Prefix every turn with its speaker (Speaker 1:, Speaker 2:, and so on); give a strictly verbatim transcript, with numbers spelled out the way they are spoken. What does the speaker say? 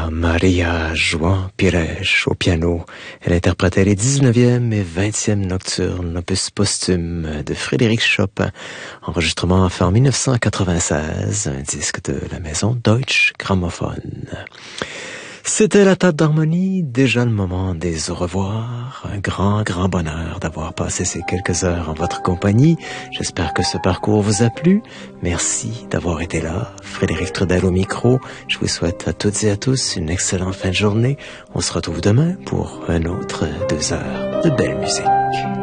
Speaker 1: Voilà Maria Joan Pires au piano. Elle interprétait les dix-neuvième et vingtième nocturnes, opus posthume de Frédéric Chopin. Enregistrement fait en mille neuf cent quatre-vingt-seize, un disque de la maison Deutsche Grammophon. C'était la table d'harmonie, déjà le moment des au revoir. Un grand, grand bonheur d'avoir passé ces quelques heures en votre compagnie. J'espère que ce parcours vous a plu. Merci d'avoir été là. Frédéric Trudel au micro. Je vous souhaite à toutes et à tous une excellente fin de journée. On se retrouve demain pour un autre deux heures de belle musique.